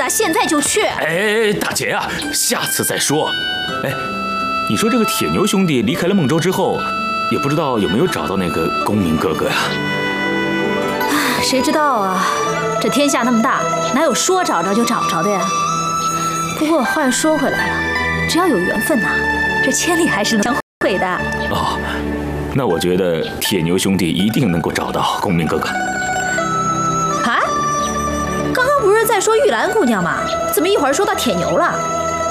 呀，现在就去。 哎，大姐啊，下次再说。哎，你说这个铁牛兄弟离开了孟州之后，也不知道有没有找到那个公明哥哥呀？ 谁知道啊？这天下那么大，哪有说找着就找着的呀？不过话又说回来了，只要有缘分呐，这千里还是能相会的。 哦，那我觉得铁牛兄弟一定能够找到公明哥哥。 啊？刚刚不是在说玉兰姑娘吗？怎么一会儿说到铁牛了？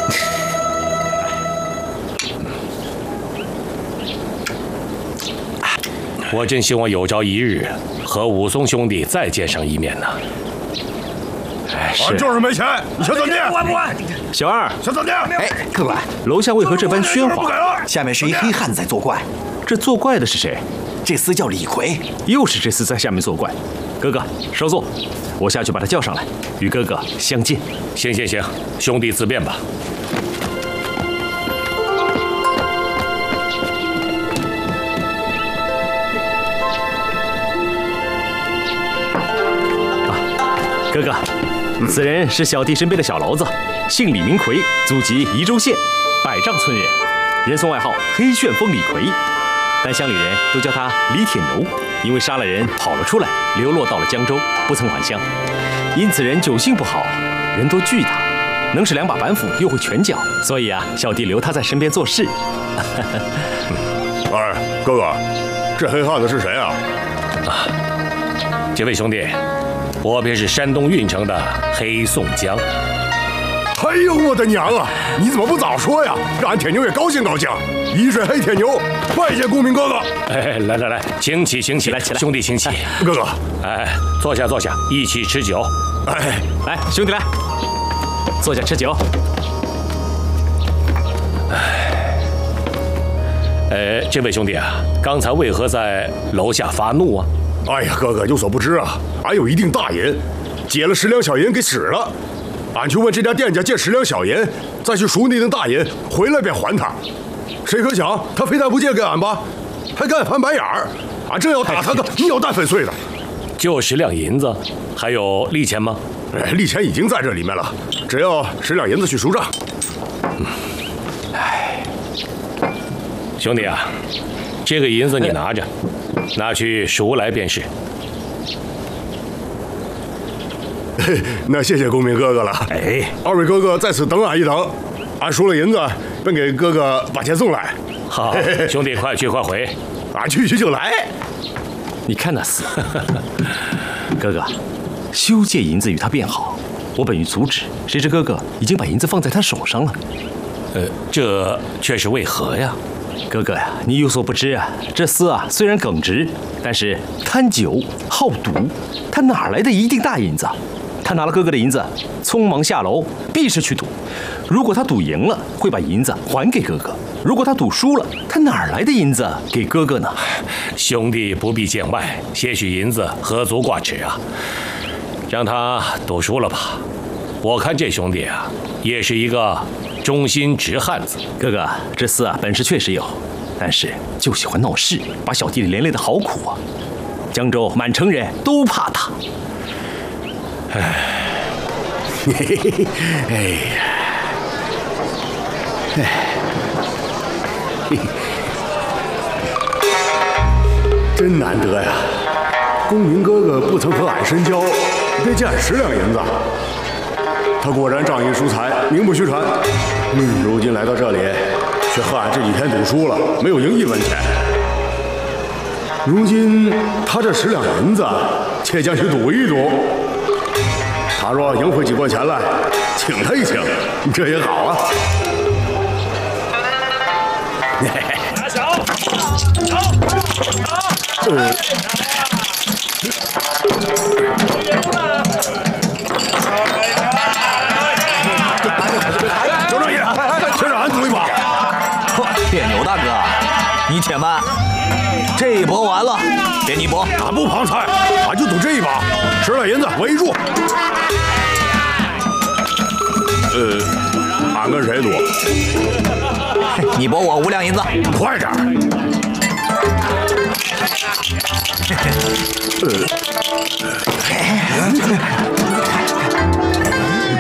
我真希望有朝一日和武松兄弟再见上一面呢。 哎，是，就是没钱，你想怎地？ 不管！ 小二， 想怎地？ 哎，客官， 楼下为何这般喧哗？ 下面是一黑汉子在作怪。 这作怪的是谁？ 这厮叫李逵， 又是这厮在下面作怪。哥哥，稍坐，我下去把他叫上来，与哥哥相见。 行，兄弟自便吧。 哥哥，此人是小弟身边的小篓子，姓李名奎，祖籍宜州县百丈村人，人送外号黑旋风李逵，但乡里人都叫他李铁牛，因为杀了人跑了出来，流落到了江州，不曾还乡，因此人酒性不好，人多惧他，能使2把板斧，又会拳脚，所以啊，小弟留他在身边做事。 哎，哥哥，这黑汉子是谁啊？ 这位兄弟，我便是山东运城的黑宋江。 哎呦我的娘啊！你怎么不早说呀？让俺铁牛也高兴高兴。一水黑铁牛，拜见公明哥哥。 哎，来，请起，来，兄弟请起。 哥哥， 哎，坐下，一起吃酒。 哎， 来，兄弟来，坐下吃酒。 这位兄弟啊，刚才为何在楼下发怒啊？ 哎呀，哥哥有所不知啊，俺有一锭大银，借了10两小银给使了。俺去问这家店家借10两小银，再去赎那锭大银，回来便还他。谁可想他非但不借给俺吧，还敢翻白眼儿，俺真要打他个鸟蛋粉碎的。 就10两银子，还有利钱吗？ 哎，利钱已经在这里面了，只要10两银子去赎账。 兄弟啊，这个银子你拿着，拿去赎来便是。 那谢谢公明哥哥了。 哎， 二位哥哥在此等俺一等，俺赎了银子，便给哥哥把钱送来。 好，兄弟快去快回， 俺去就来。 你看那厮，哥哥，休借银子与他便好。我本欲阻止，谁知哥哥已经把银子放在他手上了。 这却是为何呀？ 哥哥呀，你有所不知啊，这厮啊虽然耿直，但是贪酒好赌，他哪来的一锭大银子？他拿了哥哥的银子，匆忙下楼，必是去赌。如果他赌赢了，会把银子还给哥哥；如果他赌输了，他哪来的银子给哥哥呢？ 兄弟不必见外，些许银子何足挂齿啊！让他赌输了吧。我看这兄弟啊，也是一个忠心直汉子。 哥哥，这厮啊本事确实有，但是就喜欢闹事，把小弟连累得好苦啊！江州满城人都怕他。 真难得呀！公明哥哥不曾和俺深交，便借俺10两银子。他果然仗义疏财，名不虚传。如今来到这里，却和俺这几天赌输了，没有赢1文钱。如今他这10两银子，且将去赌一赌。他若赢回几贯钱来，请他一请，这也好啊。 拿小， 刘大爷，先让俺赌一把。 铁牛大哥，你且慢，这一搏完了，给你搏。 俺不旁菜，俺就赌这一把，10两银子围住。俺跟谁赌？ 你搏我5两银子， 快点儿！